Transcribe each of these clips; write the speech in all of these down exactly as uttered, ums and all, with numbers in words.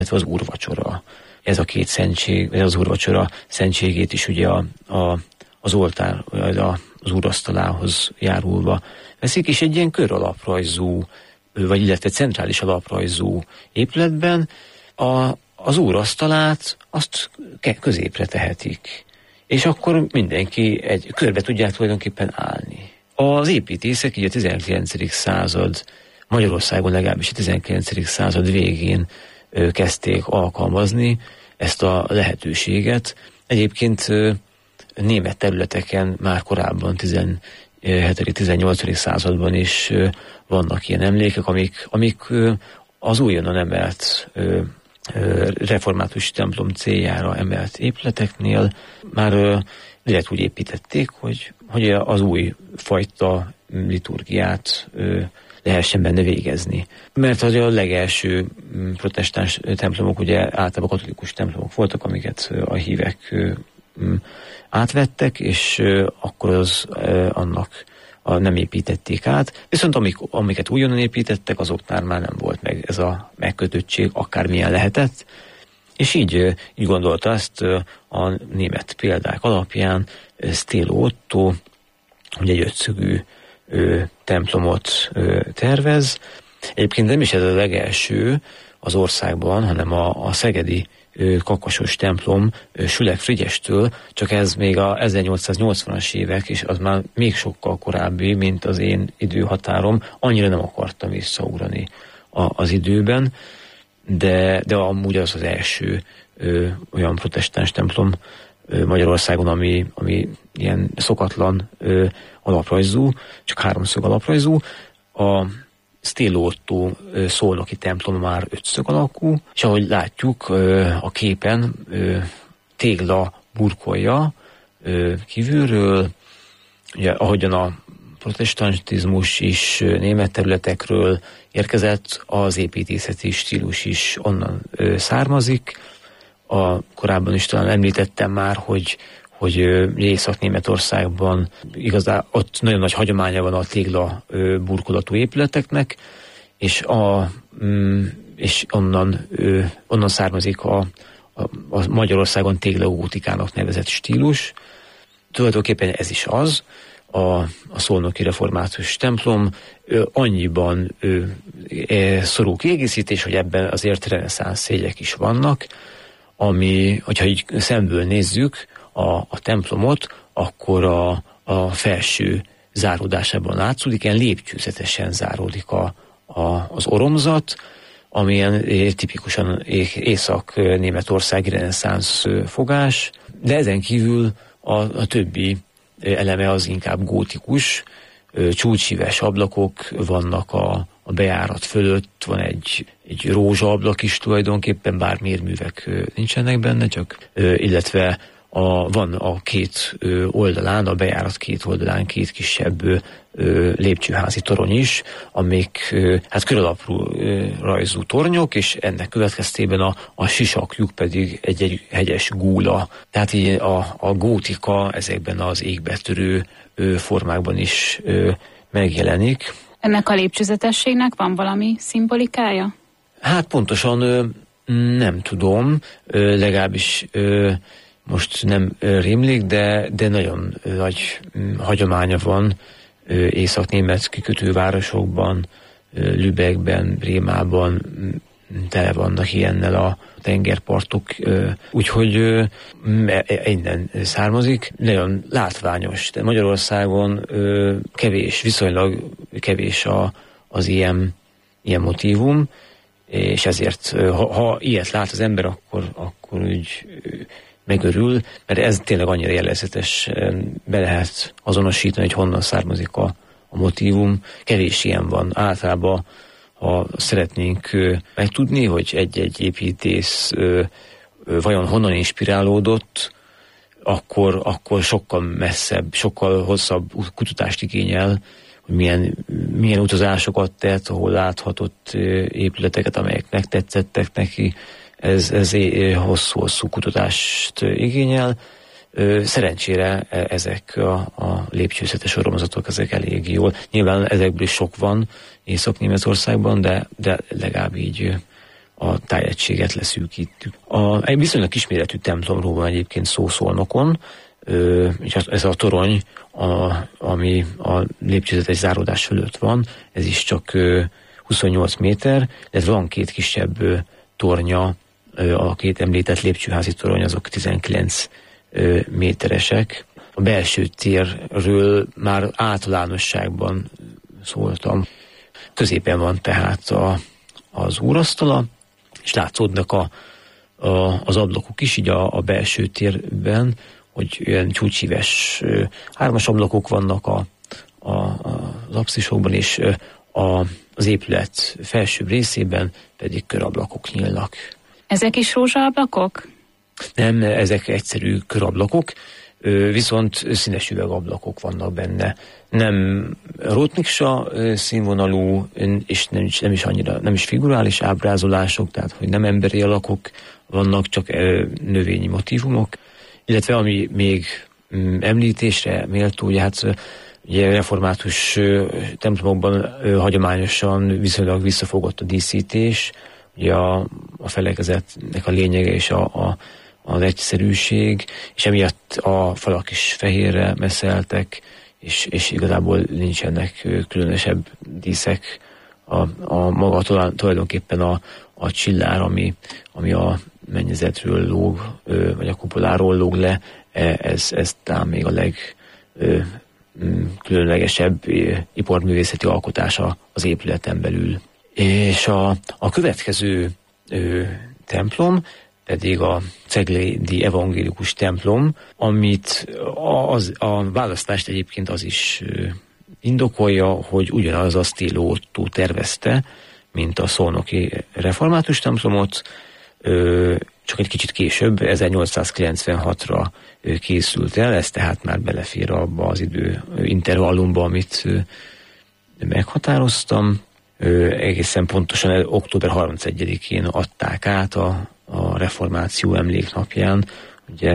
illetve az úrvacsora. Ez a két szentség, az úrvacsora szentségét is ugye a, a, az oltár, az úrasztalához járulva veszik, és egy ilyen kör alaprajzú, vagy illetve centrális alaprajzú épületben a, az úrasztalát azt középre tehetik. És akkor mindenki egy körbe tudják tulajdonképpen állni. Az építészek így a tizenkilencedik század, Magyarországon legalábbis a tizenkilencedik század végén ö, kezdték alkalmazni ezt a lehetőséget. Egyébként ö, német területeken már korábban tizenhetedik-tizennyolcadik században is ö, vannak ilyen emlékek, amik, amik ö, az újonnan emelt ö, református templom céljára emelt épületeknél már ö, direkt úgy építették, hogy, hogy az új fajta liturgiát ö, lehessen benne végezni. Mert az a legelső protestáns templomok ugye általában katolikus templomok voltak, amiket a hívek ö, átvettek, és ö, akkor az ö, annak a, nem építették át. Viszont amik, amiket újonnan építettek, azoknál már nem volt meg ez a megkötöttség, akármilyen lehetett. És így, így gondolta ezt a német példák alapján Stélo Otto, hogy egy ötszögű ö, templomot ö, tervez. Egyébként nem is ez a legelső az országban, hanem a, a szegedi ö, kakasos templom ö, Sülek Frigyestől, csak ez még a ezernyolcszáznyolcvanas évek, és az már még sokkal korábbi, mint az én időhatárom. Annyira nem akartam visszaugrani a, az időben, de, de amúgy az az első ö, olyan protestáns templom ö, Magyarországon, ami, ami ilyen szokatlan ö, alaprajzú, csak háromszög alaprajzú. A Stélo Otto ö, szolnoki templom már ötszög alakú, és ahogy látjuk ö, a képen, ö, tégla burkolja ö, kívülről, ugye ahogyan a protestantizmus is német területekről érkezett, az építészeti stílus is onnan ö, származik. A, korábban is talán említettem már, hogy, hogy Észak-Németországban igazán ott nagyon nagy hagyománya van a tégla ö, burkolatú épületeknek, és, a, mm, és onnan, ö, onnan származik a, a, a Magyarországon téglagótikának nevezett stílus. Tulajdonképpen ez is az. A, a szolnoki református templom ö, annyiban ö, e, szorul kiegészítés, hogy ebben azért reneszánsz jegyek is vannak, ami, hogyha így szemből nézzük a, a templomot, akkor a, a felső záródásában látszódik, ilyen lépcsőzetesen záródik a, a, az oromzat, amilyen tipikusan észak-németországi reneszánsz fogás, de ezen kívül a, a többi eleme az inkább gótikus, csúcssíves ablakok vannak a, a bejárat fölött, van egy, egy rózsaablak is tulajdonképpen, bár mérművek nincsenek benne, csak illetve a, van a két oldalán, a bejárat két oldalán két kisebb lépcsőházi torony is, amik hát körülaprú rajzú tornyok, és ennek következtében a, a sisakjuk pedig egy, egy hegyes gúla. Tehát így a, a gótika ezekben az égbetörő formákban is megjelenik. Ennek a lépcsőzetességnek van valami szimbolikája? Hát pontosan nem tudom, legalábbis most nem rémlik, de, de nagyon nagy hagyománya van észak-német kikötővárosokban, Lübeckben, Brémában tele vannak ilyennel a tengerpartok, úgyhogy innen származik. Nagyon látványos, de Magyarországon kevés, viszonylag kevés a, az ilyen, ilyen motívum, és ezért, ha, ha ilyet lát az ember, akkor, akkor úgy megörül, mert ez tényleg annyira jellegzetes, be lehet azonosítani, hogy honnan származik a, a motívum. Kevés ilyen van. Általában, ha szeretnénk megtudni, hogy egy-egy építész vajon honnan inspirálódott, akkor, akkor sokkal messzebb, sokkal hosszabb kutatást igényel, hogy milyen, milyen utazásokat tett, ahol láthatott épületeket, amelyek megtetszettek neki. Ez, ez hosszú-hosszú kutatást igényel. Szerencsére ezek a, a lépcsőzetes oromzatok, ezek elég jól. Nyilván ezekből is sok van Észak-Németországban, de, de legalább így a tájegységet leszűkítjük. A, egy viszonylag kisméretű templomról van egyébként szó Szolnokon, ö, és ez a torony, a, ami a lépcsőzetes záródás fölött van, ez is csak ö, huszonnyolc méter, illetve van két kisebb ö, tornya, ö, a két említett lépcsőházi torony, azok tizenkilenc ö, méteresek. A belső térről már általánosságban szóltam. Középen van tehát a, az úrasztala, és látszódnak a, a, az ablakok is, így a, a belső térben, hogy olyan csúcsíves hármas ablakok vannak a, a, az apszisokban, és a, az épület felsőbb részében pedig körablakok nyílnak. Ezek is rózsaablakok? Nem, ezek egyszerű körablakok, viszont színes üvegablakok vannak benne. Nem rotmiksa színvonalú, és nem is, nem is annyira, nem is figurális ábrázolások, tehát hogy nem emberi alakok vannak, csak növényi motívumok. Illetve ami még említésre méltó, ugye hát ugye református templomokban hagyományosan viszonylag visszafogott a díszítés, ugye a, a felekezetnek a lényege és a, a az egyszerűség, és emiatt a falak is fehérre messzeltek, és, és igazából nincsenek különösebb díszek. A, a maga tulajdonképpen a, a csillár, ami, ami a mennyezetről lóg, vagy a kupoláról lóg le, ez, ez talán még a legkülönlegesebb iparművészeti alkotása az épületen belül. És a, a következő ö, templom pedig a ceglédi evangélikus templom, amit az, a választást egyébként az is indokolja, hogy ugyanaz a Stillo Otto tervezte, mint a szolnoki református templomot, csak egy kicsit később, ezernyolcszázkilencvenhatra készült el, ez tehát már belefér abba az idő intervallumba, amit meghatároztam. Egészen pontosan október harmincegyedikén adták át a a reformáció emléknapján, ugye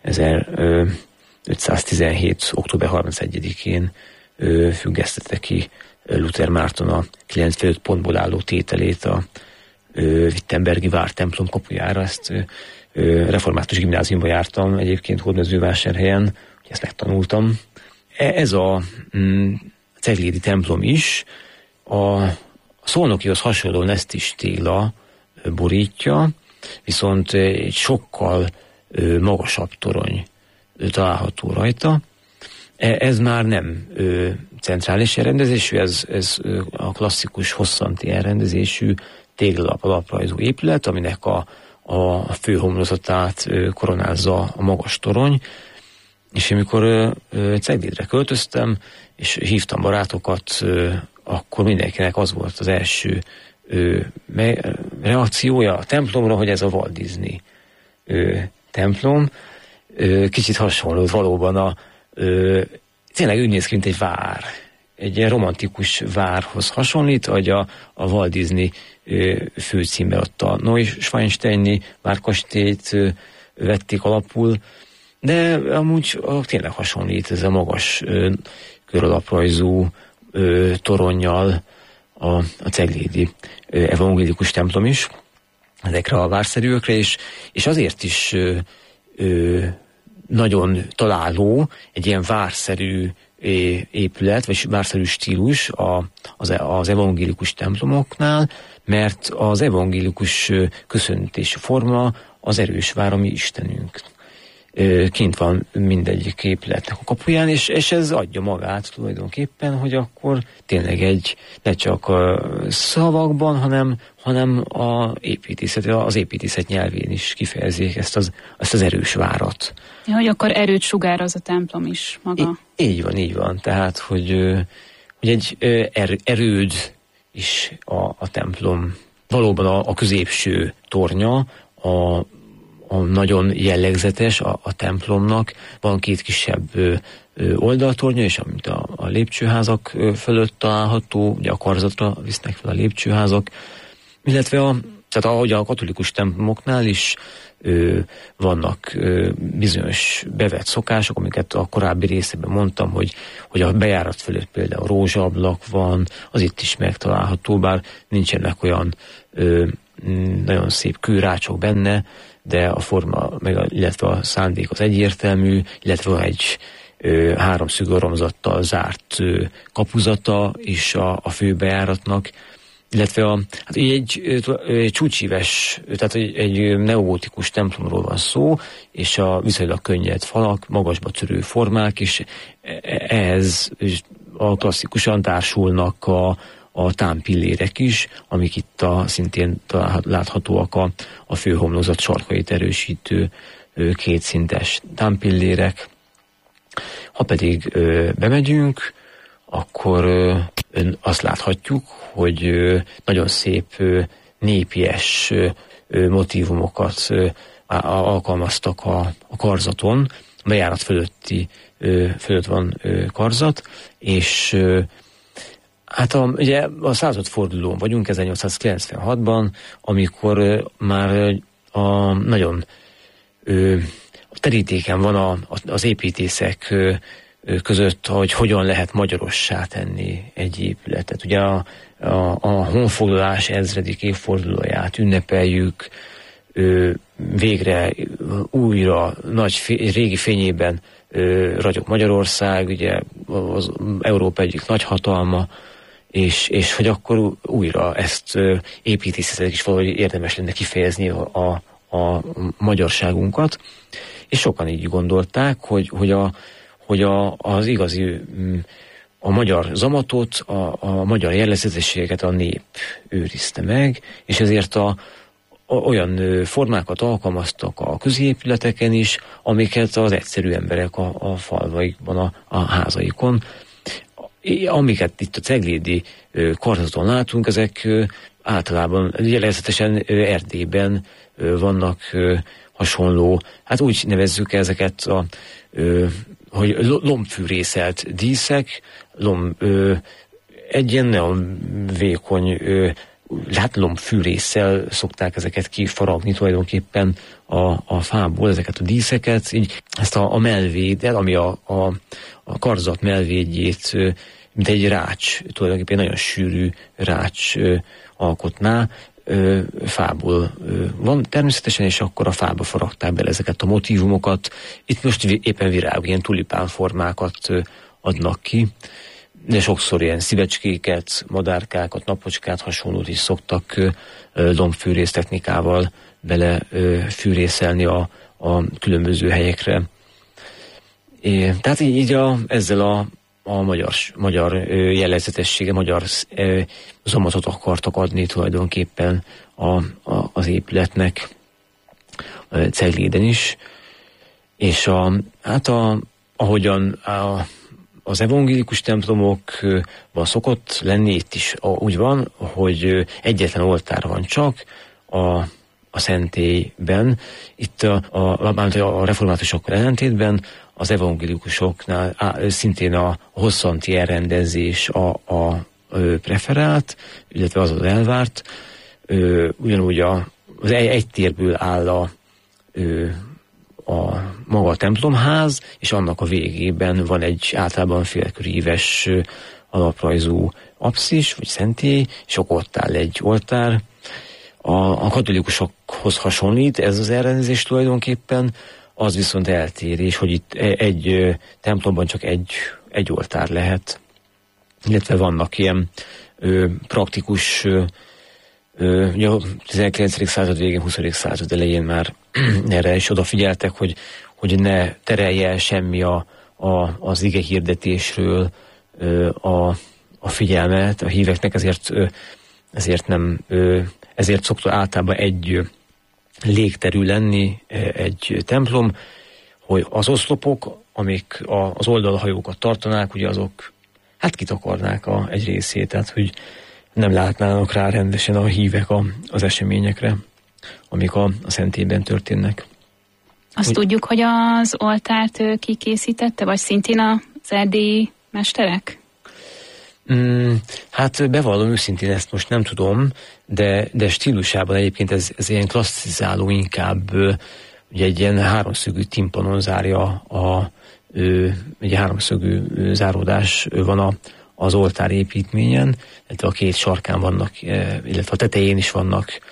ezerötszáztizenhét. október harmincegyedikén függesztette ki Luther Márton a kilencvenöt pontból álló tételét a Wittenbergi vártemplom kapujára. Ezt református gimnáziumba jártam egyébként Hódmezővásárhelyen, ezt megtanultam. Ez a mm, ceglédi templom is a szolnokihoz hasonlóan ezt is téla borítja, viszont egy sokkal ö, magasabb torony ö, található rajta. E, ez már nem ö, centrális elrendezésű, ez, ez ö, a klasszikus hosszanti elrendezésű téglalap alaprajzú épület, aminek a, a főhomlokzatát ö, koronázza a magas torony. És amikor ö, ö, Ceglédre költöztem, és hívtam barátokat, ö, akkor mindenkinek az volt az első Ö, me, reakciója a templomra, hogy ez a Walt Disney ö, templom. Ö, kicsit hasonló valóban a ö, tényleg úgy néz ki, mint egy vár. Egy ilyen romantikus várhoz hasonlít, hogy a, a Walt Disney ö, főcímben ott a Neuschwansteini várkastélyt ö, vették alapul, de amúgy a, tényleg hasonlít ez a magas ö, köralaprajzú ö, toronnyal a, a ceglédi evangélikus templom is, ezekre a várszerűekre, és, és azért is ö, ö, nagyon találó egy ilyen várszerű épület, vagy várszerű stílus a, az, az evangélikus templomoknál, mert az evangélikus köszöntési forma az erős vár, a mi Istenünk. Kint van mindegyik épületnek a kapuján, és, és ez adja magát tulajdonképpen, hogy akkor tényleg egy, ne csak a szavakban, hanem, hanem a építészet, az építészet nyelvén is kifejezik ezt az, ezt az erős várat. Ja, hogy akkor erőt sugároz a templom is maga. I, így van, így van. Tehát, hogy, hogy egy er, erőd is a, a templom. Valóban a, a középső tornya, a a nagyon jellegzetes a, a templomnak. Van két kisebb ö, ö, oldaltornya, és amit a, a lépcsőházak ö, fölött található, ugye a karzatra visznek fel a lépcsőházak, illetve a, tehát ahogy a katolikus templomoknál is ö, vannak ö, bizonyos bevett szokások, amiket a korábbi részében mondtam, hogy, hogy a bejárat fölött például rózsaablak van, az itt is megtalálható, bár nincsenek olyan ö, nagyon szép kőrácsok benne, de a forma, meg a, illetve a szándék az egyértelmű, illetve van egy ö, háromszög oromzattal zárt ö, kapuzata is a, a főbejáratnak, illetve a, hát egy, egy csúcsíves, tehát egy, egy neogótikus templomról van szó, és a viszonylag könnyed falak, magasba törő formák, és ehhez a klasszikusan társulnak a, a támpillérek is, amik itt a, szintén láthatóak a, a főhomlokzat sarkait erősítő kétszintes támpillérek. Ha pedig ö, bemegyünk, akkor ö, azt láthatjuk, hogy ö, nagyon szép ö, népies ö, motívumokat ö, alkalmaztak a, a karzaton. A bejárat fölötti, ö, fölött van ö, karzat, és ö, hát a, ugye a századfordulón vagyunk, ezernyolcszázkilencvenhatban, amikor ö, már ö, a nagyon ö, a terítéken van a, az építészek ö, között, hogy hogyan lehet magyarossá tenni egy épületet. Ugye a, a, a honfoglalás ezredik évfordulóját ünnepeljük, ö, végre újra nagy fé, régi fényében ö, ragyog Magyarország, ugye az Európa egyik nagy hatalma, és, és hogy akkor újra ezt ö, építészetek is valahogy érdemes lenne kifejezni a, a, a magyarságunkat, és sokan így gondolták, hogy, hogy a hogy a, az igazi, a magyar zamatot, a, a magyar jellegzetességet a nép őrizte meg, és ezért a, a, olyan formákat alkalmaztak a középületeken is, amiket az egyszerű emberek a, a falvaikban, a, a házaikon. Amiket itt a ceglédi karzaton látunk, ezek általában jellegzetesen Erdélyben vannak hasonló, hát úgy nevezzük ezeket a hogy lombfűrészelt díszek, lomb, ö, egy ilyen nagyon vékony, ö, hát lombfűrésszel szokták ezeket kifaragni tulajdonképpen a, a fából, ezeket a díszeket, így ezt a, a melvédet, ami a, a, a karzat melvédjét, ö, mint egy rács, tulajdonképpen nagyon sűrű rács ö, alkotná, Ö, fából ö, van természetesen, és akkor a fába faragták bele ezeket a motívumokat. Itt most éppen virág, ilyen tulipán formákat ö, adnak ki, de sokszor ilyen szívecskéket, madárkákat, napocskát, hasonlót is szoktak ö, lombfűrész technikával bele ö, fűrészelni a, a különböző helyekre. É, tehát így, így a, ezzel a a magyar, magyar jellegzetessége, magyar zamatot akartak adni tulajdonképpen a, a, az épületnek Cegléden is. És a, hát a, ahogyan a, az evangélikus templomokban szokott lenni, itt is úgy van, hogy egyetlen oltár van csak a, a szentélyben. Itt a, a, a reformátusok ellentétben az evangélikusoknál á, szintén a hosszanti elrendezés a, a, a preferált, illetve az az elvárt. Ö, ugyanúgy a, az egy, egy térből áll a, ö, a maga a templomház, és annak a végében van egy általában félköríves alaprajzú apszis, vagy szentély, és ott áll egy oltár. A, a katolikusokhoz hasonlít ez az elrendezés tulajdonképpen, az viszont eltérés, hogy itt egy ö, templomban csak egy, egy oltár lehet, illetve vannak ilyen ö, praktikus, ö, ö, ugye a tizenkilencedik század végén, huszadik század elején már erre is odafigyeltek, hogy, hogy ne terelje el semmi a, a, az ige hirdetésről ö, a, a figyelmet a híveknek, ezért, ö, ezért nem, ö, ezért szokta általában egy légterű lenni egy templom, hogy az oszlopok, amik az oldalhajókat tartanák, ugye azok hát kitakarnák a, egy részét, tehát hogy nem látnának rá rendesen a hívek a, az eseményekre, amik a, a szentélyben történnek. Azt Úgy, tudjuk, hogy az oltárt ki készítette, vagy szintén az erdélyi mesterek? Mm, hát bevallom őszintén, ezt most nem tudom, de, de stílusában egyébként ez, ez ilyen klasszizáló inkább, ugye egy ilyen háromszögű timpanon zárja a, egy háromszögű záródás van a, az oltár építményen, illetve a két sarkán vannak, illetve a tetején is vannak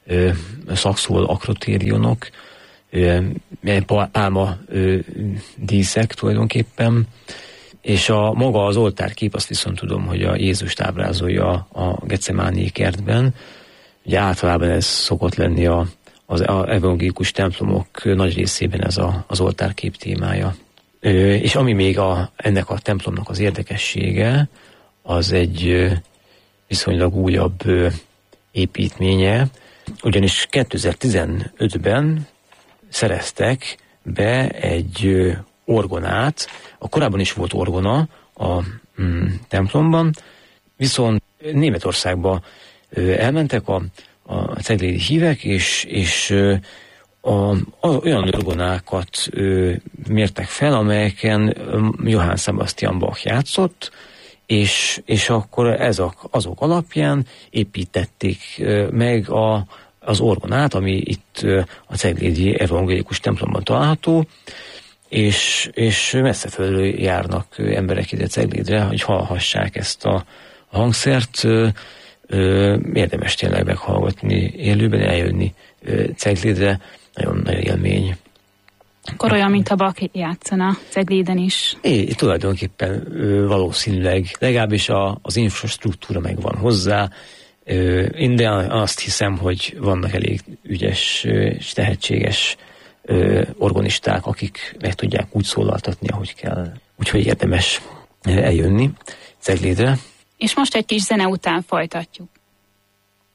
ö, szakszól akrotérionok, ö, pálma ö, díszek tulajdonképpen, és a maga az oltárkép, azt viszont tudom, hogy a Jézust ábrázolja a Getsemáni kertben. Ugye általában ez szokott lenni a, az a evangélikus templomok nagy részében ez a, az oltárkép témája. Ö, és ami még a, ennek a templomnak az érdekessége, az egy ö, viszonylag újabb ö, építménye, ugyanis kétezer-tizenötben szereztek be egy ö, orgonát. A korábban is volt orgona a mm, templomban, viszont Németországba ö, elmentek a, a ceglédi hívek, és, és ö, a, a, olyan orgonákat ö, mértek fel, amelyeken Johann Sebastian Bach játszott, és, és akkor ezek, azok alapján építették ö, meg a, az orgonát, ami itt ö, a ceglédi evangélikus templomban található, és, és messze fölül járnak emberek ide Ceglédre, hogy hallhassák ezt a hangszert. Ö, ö, érdemes tényleg meghallgatni élőben, eljönni ö, Ceglédre, nagyon nagy élmény. Akkor olyan, mint a Bach játszana Cegléden is. É, tulajdonképpen ö, valószínűleg, legalábbis a, az infrastruktúra megvan hozzá. Ö, én de azt hiszem, hogy vannak elég ügyes és tehetséges orgonisták, akik meg tudják úgy szólaltatni, ahogy kell. Úgyhogy érdemes eljönni Ceglédre. És most egy kis zene után folytatjuk.